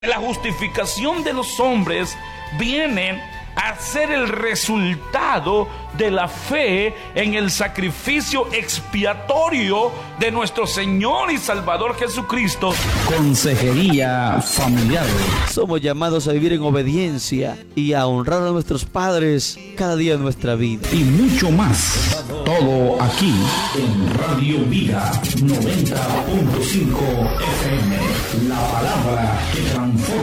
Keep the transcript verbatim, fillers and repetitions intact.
La justificación de los hombres viene a ser el resultado de la fe en el sacrificio expiatorio de nuestro Señor y Salvador Jesucristo. Consejería familiar. Somos llamados a vivir en obediencia y a honrar a nuestros padres cada día de nuestra vida. Y mucho más. Todo aquí en Radio Vida noventa punto cinco F M. La palabra que transforma.